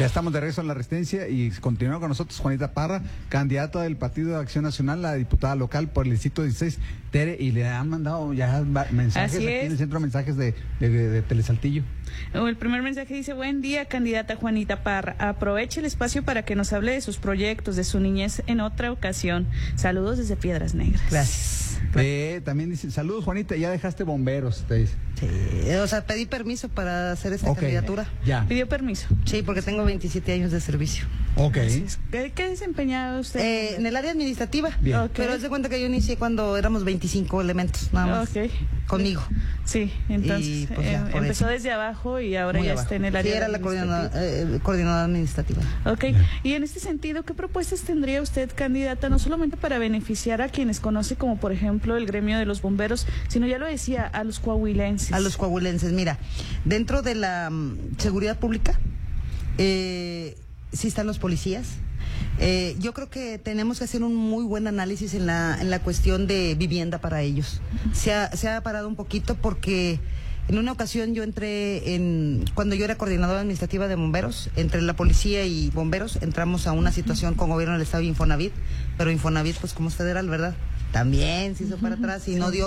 Ya estamos de regreso en La Resistencia y continúa con nosotros Juanita Parra, candidata del Partido de Acción Nacional, la diputada local por el Distrito 16, Tere, y le han mandado ya mensajes aquí en el centro, mensajes de Telesaltillo. El primer mensaje dice: buen día, candidata Juanita Parra. Aproveche el espacio para que nos hable de sus proyectos, de su niñez en otra ocasión. Saludos desde Piedras Negras. Gracias. También dice: saludos, Juanita, ya dejaste bomberos, te dice. Sí, o sea, pedí permiso para hacer esta candidatura. Ya. ¿Pidió permiso? Sí, porque tengo 27 años de servicio. Ok. ¿Qué desempeñaba usted? En el área administrativa. Bien. Okay. Pero haz de cuenta que yo inicié cuando éramos 25 elementos, nada más. Okay. Conmigo. Sí, entonces Y, pues, ya, por empezó eso. desde abajo y ahora Muy ya abajo. está en el área Sí, era la administrativa. coordinadora administrativa. Ok, y en este sentido, ¿qué propuestas tendría usted, candidata, no solamente para beneficiar a quienes conoce, como por ejemplo el gremio de los bomberos, sino, ya lo decía, a los coahuilenses? A los coahuilenses, mira, dentro de la seguridad pública, sí están los policías. Yo creo que tenemos que hacer un muy buen análisis en la cuestión de vivienda para ellos. Se ha parado un poquito porque en una ocasión yo entré cuando yo era coordinadora administrativa de bomberos, entre la policía y bomberos, entramos a una situación con gobierno del estado y Infonavit, pero Infonavit, pues como es federal, ¿verdad?, también se hizo para atrás y no dio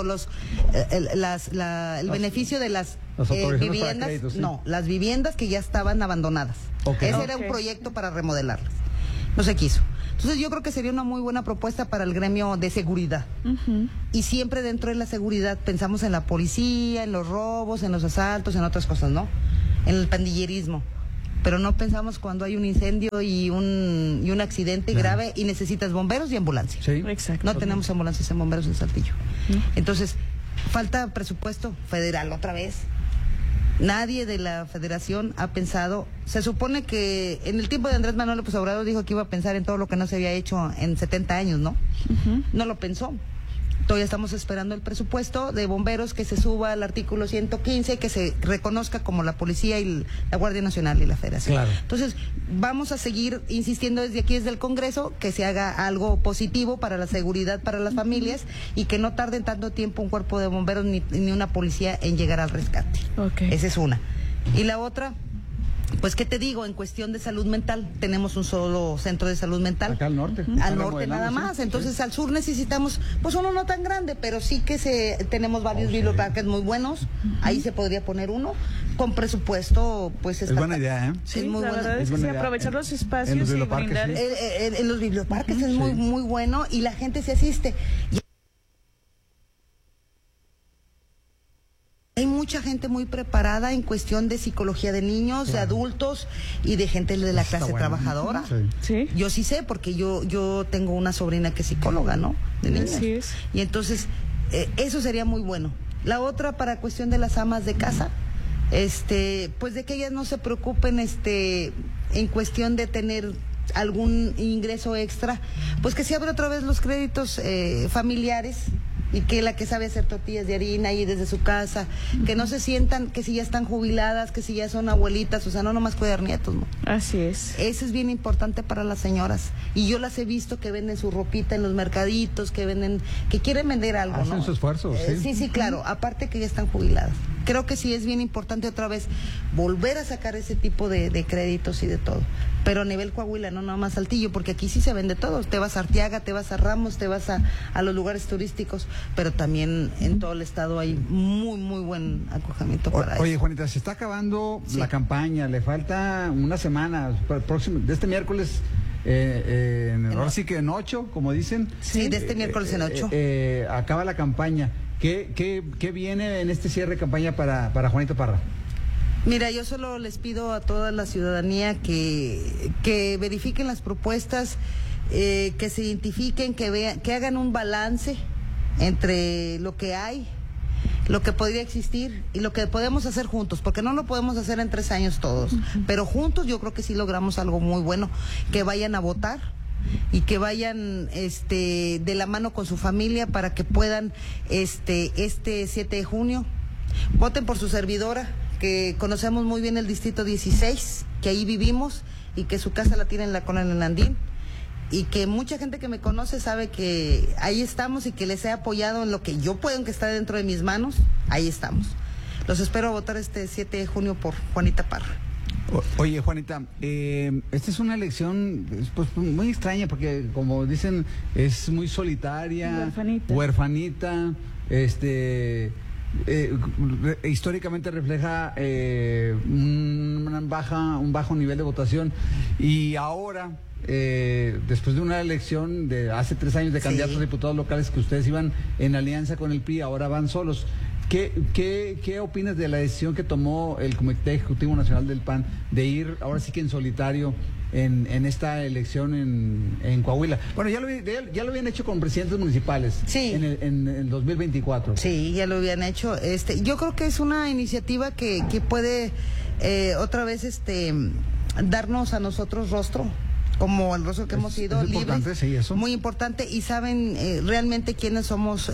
el beneficio de las viviendas, créditos, ¿sí? No, las viviendas que ya estaban abandonadas. Okay. Ese era un proyecto para remodelarlas. No se quiso. Entonces yo creo que sería una muy buena propuesta para el gremio de seguridad. Y siempre dentro de la seguridad pensamos en la policía, en los robos, en los asaltos, en otras cosas, ¿no? En el pandillerismo. Pero no pensamos cuando hay un incendio y un accidente grave y necesitas bomberos y ambulancia. Sí, exacto. No tenemos ambulancias en bomberos en Saltillo. Entonces, falta presupuesto federal otra vez. Nadie de la federación ha pensado. Se supone que en el tiempo de Andrés Manuel López Obrador dijo que iba a pensar en todo lo que no se había hecho en 70 años, ¿no? No lo pensó. Todavía estamos esperando el presupuesto de bomberos, que se suba al artículo 115, que se reconozca como la policía y la Guardia Nacional y la Federación. Claro. Entonces, vamos a seguir insistiendo desde aquí, desde el Congreso, que se haga algo positivo para la seguridad, para las familias, y que no tarden tanto tiempo un cuerpo de bomberos ni una policía en llegar al rescate. Okay. Esa es una. Y la otra, pues, ¿qué te digo? En cuestión de salud mental, tenemos un solo centro de salud mental. Acá al norte. Al norte nada más. Entonces, al sur necesitamos, pues, uno no tan grande, pero sí que tenemos varios biblioparques muy buenos. Ahí se podría poner uno. Con presupuesto, pues... Es buena idea, ¿eh? Sí, es muy la buena. verdad es que sí, aprovechar los espacios en los y biblioparques, brindar... sí. En los biblioparques es muy, muy bueno y la gente se asiste. Hay mucha gente muy preparada en cuestión de psicología de niños, de adultos y de gente de la clase trabajadora. Sí. Yo sí sé, porque yo tengo una sobrina que es psicóloga, ¿no? De niñas. Así es. Y entonces, eso sería muy bueno. La otra, para cuestión de las amas de casa, pues de que ellas no se preocupen, en cuestión de tener algún ingreso extra, pues que se abran otra vez los créditos familiares, y que la que sabe hacer tortillas de harina ahí desde su casa, que no se sientan que si ya están jubiladas, que si ya son abuelitas, o sea, no nomás cuidar nietos, ¿no? Así es. Eso es bien importante para las señoras, y yo las he visto que venden su ropita en los mercaditos, que quieren vender algo, hacen ¿no? su esfuerzo, sí. Sí, claro, aparte que ya están jubiladas. Creo que sí es bien importante otra vez volver a sacar ese tipo de créditos y de todo. Pero a nivel Coahuila, no nada más Saltillo, porque aquí sí se vende todo. Te vas a Arteaga, te vas a Ramos, te vas a los lugares turísticos, pero también en todo el estado hay muy, muy buen acogimiento para eso. Oye, Juanita, se está acabando la campaña, le falta una semana, para el próximo, de este miércoles, ahora sí que en 8, como dicen. Sí, de este miércoles en 8. Acaba la campaña. ¿Qué viene en este cierre de campaña para Juanita Parra? Mira, yo solo les pido a toda la ciudadanía que verifiquen las propuestas, que se identifiquen, que hagan un balance entre lo que hay, lo que podría existir y lo que podemos hacer juntos, porque no lo podemos hacer en 3 años todos, pero juntos yo creo que sí logramos algo muy bueno, que vayan a votar y que vayan de la mano con su familia para que puedan este 7 de junio voten por su servidora, que conocemos muy bien el distrito 16, que ahí vivimos y que su casa la tiene en la colonia Landín, y que mucha gente que me conoce sabe que ahí estamos y que les he apoyado en lo que yo puedo, que está dentro de mis manos. Ahí estamos. Los espero a votar este 7 de junio por Juanita Parra. Oye, Juanita, esta es una elección pues muy extraña porque, como dicen, es muy solitaria, huerfanita, históricamente refleja un bajo nivel de votación, y ahora, después de una elección de hace 3 años de candidatos a diputados locales que ustedes iban en alianza con el PRI, ahora van solos. ¿Qué opinas de la decisión que tomó el Comité Ejecutivo Nacional del PAN de ir ahora sí que en solitario en esta elección en Coahuila? Bueno, ya lo habían hecho con presidentes municipales en el 2024. Sí, ya lo habían hecho. Yo creo que es una iniciativa que puede otra vez darnos a nosotros rostro, como el rostro que hemos sido libres. Sí, eso. Muy importante, y saben realmente quiénes somos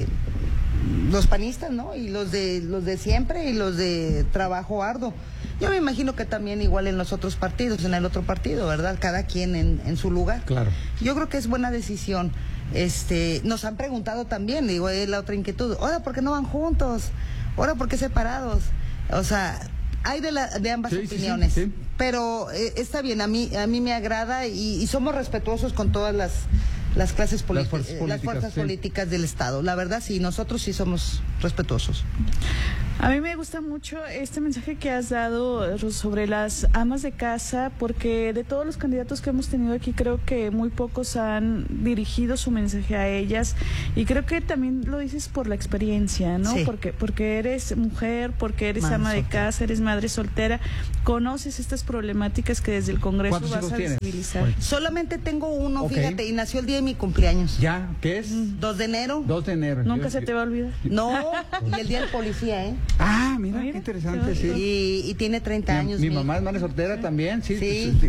los panistas, ¿no? Y los de siempre, y los de trabajo arduo. Yo me imagino que también igual en los otros partidos, en el otro partido, ¿verdad? Cada quien en su lugar. Claro. Yo creo que es buena decisión. Nos han preguntado también, digo, la otra inquietud, ahora, ¿por qué no van juntos? Ahora, ¿por qué separados? O sea, hay de ambas opiniones. Sí. Pero está bien, a mí me agrada, y somos respetuosos con todas las clases políticas, las fuerzas políticas del Estado. La verdad, sí, nosotros sí somos respetuosos. A mí me gusta mucho este mensaje que has dado sobre las amas de casa, porque de todos los candidatos que hemos tenido aquí, creo que muy pocos han dirigido su mensaje a ellas, y creo que también lo dices por la experiencia, ¿no? Sí. Porque eres mujer, porque eres ama de casa, eres madre soltera, conoces estas problemáticas que desde el Congreso vas a visibilizar. Solamente tengo uno, fíjate, y nació el día de mi cumpleaños. ¿Ya? ¿Qué es? 2 de enero. 2 de enero. Nunca se te va a olvidar. No, y el día del policía, ¿eh? Ah, mira, qué interesante, sí. Y tiene 30 años. Mi mamá es madre soltera también, sí. Sí.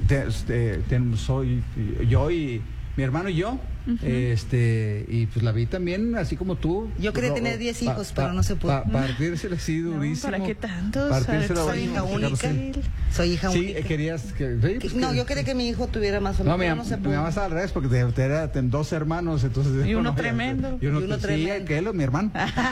Soy yo y mi hermano y yo. Y pues la vi también, así como tú. Yo quería tener 10 hijos, pero no se pudo. Partírsela así durísimo. ¿Para qué tantos? Soy hija única. Soy hija única. Sí, querías que... No, yo quería que mi hijo tuviera más o menos. No, mi mamá estaba al revés, porque ten 2 hermanos, entonces... Y uno tremendo. Y uno tremendo. Sí, mi hermano.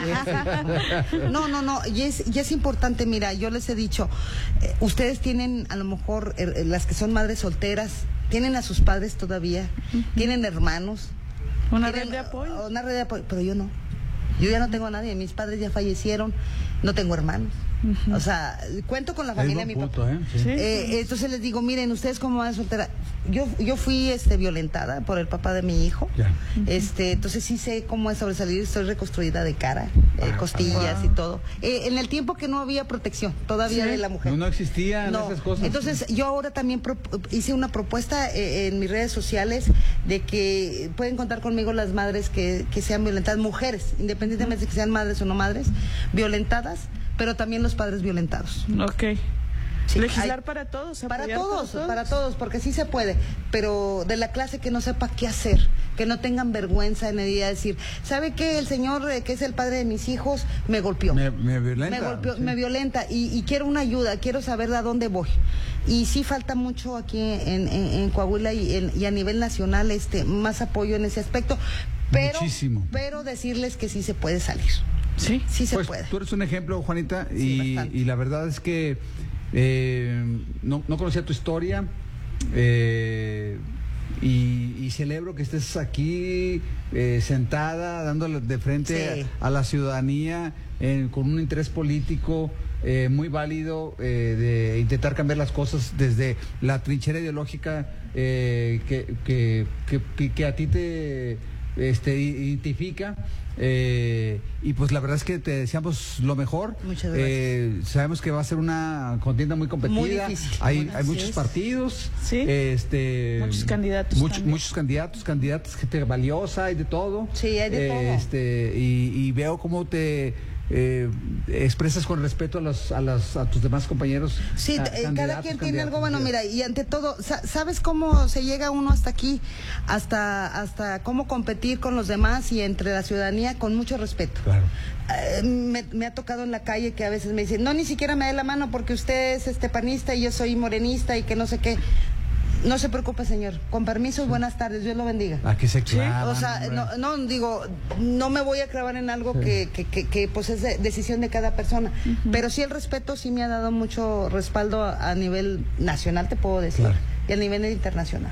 No, y es importante, mira, yo les he dicho, ustedes tienen, a lo mejor, las que son madres solteras, tienen a sus padres todavía, tienen hermanos. Una red de apoyo. Una red de apoyo, pero yo no. Yo ya no tengo a nadie, mis padres ya fallecieron, no tengo hermanos. O sea, cuento con la familia de mi papá. Sí. Entonces les digo, miren, ustedes como madre soltera, yo fui violentada por el papá de mi hijo. Ya. Entonces sí sé cómo es sobresalir, estoy reconstruida de cara, costillas y todo. En el tiempo que no había protección todavía de la mujer. No existían esas cosas. Entonces yo ahora también hice una propuesta en mis redes sociales de que pueden contar conmigo las madres que sean violentadas, mujeres, independientemente de que sean madres o no madres, violentadas, pero también los padres violentados. Ok. Sí, legislar para todos, para todos, porque sí se puede, pero de la clase que no sepa qué hacer, que no tengan vergüenza en el día de decir, ¿sabe qué? El señor que es el padre de mis hijos me golpeó. Me violenta. Me golpeó, me violenta, y quiero una ayuda, quiero saber a dónde voy. Y sí falta mucho aquí en Coahuila y a nivel nacional más apoyo en ese aspecto, pero decirles que sí se puede salir. Sí se pues, puede. Tú eres un ejemplo, Juanita, sí, y la verdad es que no conocía tu historia, y celebro que estés aquí sentada, dándole de frente a la ciudadanía con un interés político muy válido, de intentar cambiar las cosas desde la trinchera ideológica que a ti te identifica. Y pues la verdad es que te deseamos lo mejor. Muchas gracias. Sabemos que va a ser una contienda muy competida. Muy difícil. Hay muchos partidos. Sí. Muchos candidatos. Muchos candidatos, gente valiosa y de todo. Sí, hay de todo. Y veo cómo te expresas con respeto a tus demás compañeros. Sí, cada quien tiene algo bueno, mira, y ante todo, ¿sabes cómo se llega uno hasta aquí? Hasta cómo competir con los demás y entre la ciudadanía con mucho respeto. Claro. Me ha tocado en la calle que a veces me dicen, no, ni siquiera me dé la mano porque usted es panista y yo soy morenista y que no sé qué. No se preocupe, señor. Con permiso, buenas tardes. Dios lo bendiga. Aquí se clavan. O sea, no digo, no me voy a clavar en algo que pues es decisión de cada persona. Pero sí el respeto sí me ha dado mucho respaldo a nivel nacional, te puedo decir, y a nivel internacional.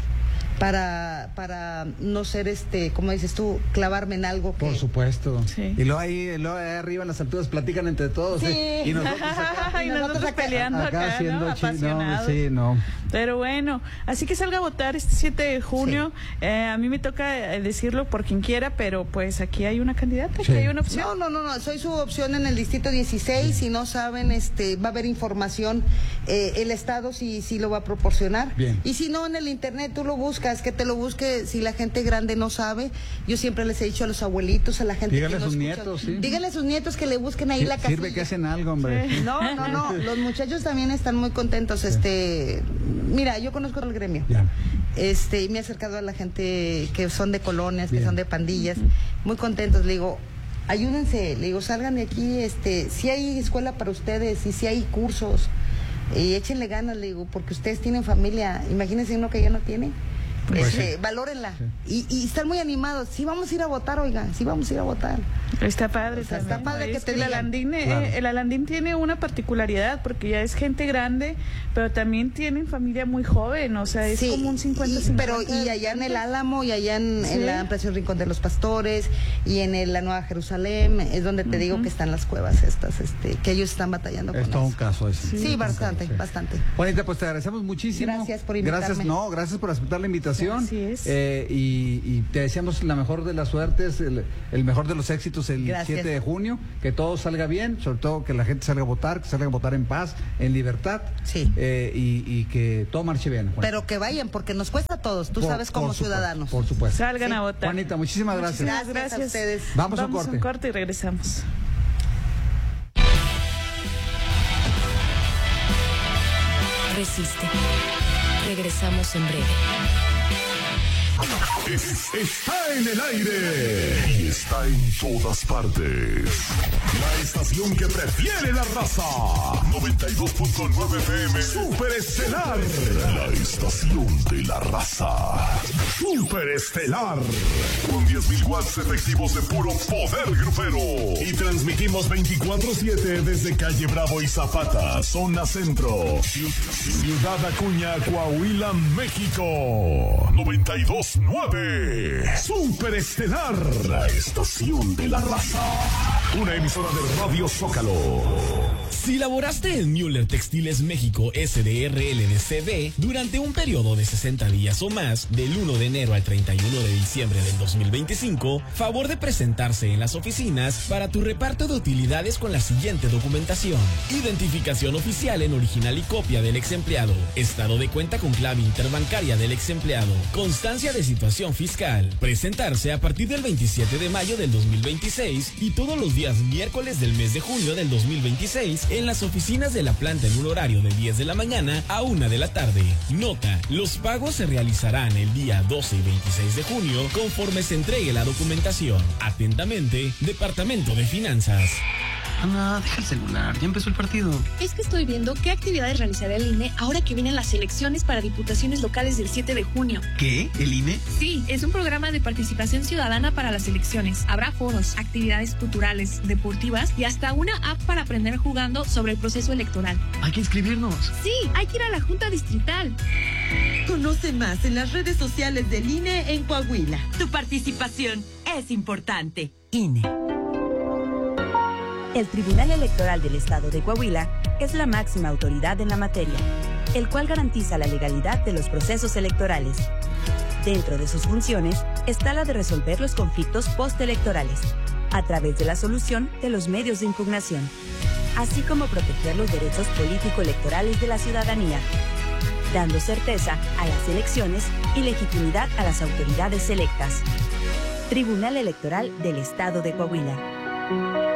Para no ser, como dices tú, clavarme en algo que... Por supuesto. Sí. Y luego ahí arriba en las alturas platican entre todos. Sí. Y nosotros peleando acá haciendo apasionados. No. Pero bueno, así que salga a votar este 7 de junio. Sí. A mí me toca decirlo por quien quiera, pero pues aquí hay una candidata, aquí hay una opción. No, soy su opción en el distrito 16. Si no saben, va a haber información. El Estado sí lo va a proporcionar. Bien. Y si no, en el internet tú lo buscas, que te lo busque. Si la gente grande no sabe, yo siempre les he dicho a los abuelitos, a la gente díganle que no a sus escucha, nietos, sí. Díganle a sus nietos que le busquen ahí la casilla. Sirve que hacen algo, hombre. Sí. No, los muchachos también están muy contentos. Mira, yo conozco el gremio. Ya. Y me he acercado a la gente que son de colonias, que son de pandillas, muy contentos. Le digo, ayúdense, le digo, salgan de aquí, si hay escuela para ustedes y si hay cursos, y échenle ganas, le digo, porque ustedes tienen familia. Imagínense uno que ya no tiene. Valórenla. Sí. Y están muy animados. Sí, vamos a ir a votar, oiga. Sí, vamos a ir a votar. Está padre. Está padre que te digan. El Alandín tiene una particularidad porque ya es gente grande, pero también tienen familia muy joven. O sea, es como un 50-50. Pero allá en el Álamo, y allá en la ampliación Rincón de los Pastores, y en la Nueva Jerusalén, es donde te digo que están las cuevas estas, que ellos están batallando con eso. Es todo un caso ese. Sí, bastante. Juanita, pues te agradecemos muchísimo. Gracias por invitarme. Gracias por aceptar la invitación. Así es. Y te deseamos la mejor de las suertes, el mejor de los éxitos el 7 de junio, que todo salga bien, sobre todo que la gente salga a votar, que salga a votar en paz, en libertad, y que todo marche bien, Juanita. Pero que vayan, porque nos cuesta a todos, tú sabes, como ciudadanos. Por supuesto. Salgan a votar. Juanita, muchísimas gracias. Gracias a ustedes. Vamos a un corte y regresamos. Resiste. Regresamos en breve. Está en el aire y está en todas partes. La estación que prefiere la raza. 92.9 FM. Superestelar. La estación de la raza. Superestelar. Con 10.000 watts efectivos de puro poder grupero. Y transmitimos 24/7 desde Calle Bravo y Zapata, zona centro. Ciudad Acuña, Coahuila, México. 92.9. Superestelar, la estación de la raza. Una emisora de Radio Zócalo. Si laboraste en Müller Textiles México SDRL de CD durante un periodo de 60 días o más, del 1 de enero al 31 de diciembre del 2025, favor de presentarse en las oficinas para tu reparto de utilidades con la siguiente documentación: identificación oficial en original y copia del ex empleado, estado de cuenta con clave interbancaria del ex empleado, constancia de situación fiscal, presentarse a partir del 27 de mayo del 2026 y todos los días miércoles del mes de junio del 2026 en las oficinas de la planta en un horario de 10 de la mañana a 1 de la tarde. Nota: los pagos se realizarán el día 12 y 26 de junio conforme se entregue la documentación. Atentamente, Departamento de Finanzas. Ana, deja el celular, ya empezó el partido. Es que estoy viendo qué actividades realizará el INE ahora que vienen las elecciones para diputaciones locales del 7 de junio. ¿Qué? ¿El INE? Sí, es un programa de participación ciudadana para las elecciones. Habrá foros, actividades culturales, deportivas y hasta una app para aprender jugando sobre el proceso electoral. Hay que inscribirnos. Sí, hay que ir a la Junta Distrital. Conoce más en las redes sociales del INE en Coahuila. Tu participación es importante. INE. El Tribunal Electoral del Estado de Coahuila es la máxima autoridad en la materia, el cual garantiza la legalidad de los procesos electorales. Dentro de sus funciones está la de resolver los conflictos postelectorales, a través de la solución de los medios de impugnación, así como proteger los derechos político-electorales de la ciudadanía, dando certeza a las elecciones y legitimidad a las autoridades electas. Tribunal Electoral del Estado de Coahuila.